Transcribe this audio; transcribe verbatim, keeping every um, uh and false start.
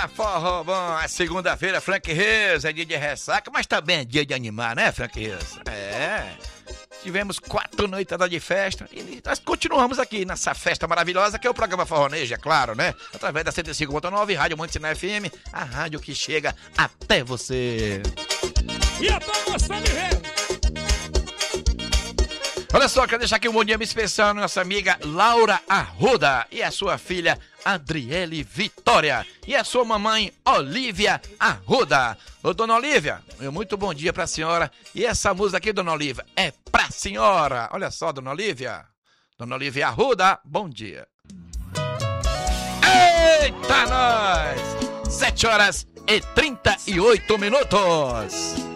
Ah, forró bom, é segunda-feira, Frank Reis, é dia de ressaca, mas também é dia de animar, né, Frank Reis? É, tivemos quatro noitadas de festa e nós continuamos aqui nessa festa maravilhosa que é o programa Forronejo, é claro, né? Através da cento e cinco ponto nove, Rádio Monte Sinai F M, a rádio que chega até você. E eu tô gostando de ver. Olha só, quero deixar aqui um bom dia especial à nossa amiga Laura Arruda e a sua filha Adriele Vitória e a sua mamãe Olívia Arruda. Ô, dona Olívia, muito bom dia pra senhora. E essa música aqui, dona Olívia, é pra senhora. Olha só, dona Olívia. Dona Olívia Arruda, bom dia. Eita, nós! Sete horas e trinta e oito minutos.